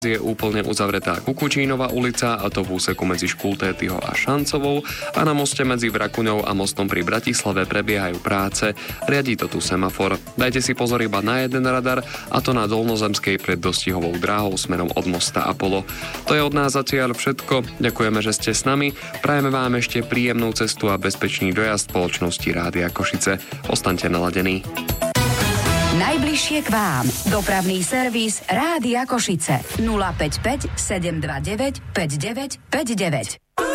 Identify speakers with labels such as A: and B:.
A: je úplne uzavretá Kukučínova ulica, a to v úseku medzi Škultétyho a Šancovou, a na moste medzi Vrakuňou a mostom pri Bratislave prebiehajú práce. Riadí to tu semafor. Dajte si pozor iba na jeden radar, a to na Dolnozemskej pred dostihovou dráhou smerom od mosta Apollo. To je od nás zatiaľ všetko. Ďakujeme, že ste s nami. Prajeme vám ešte príjemnú cestu a bezpečný dojazd spoločnosti Rádia Košice. Ostaňte naladení.
B: Najbližšie k vám. Dopravný servis Rádia Košice. 055 729 5959.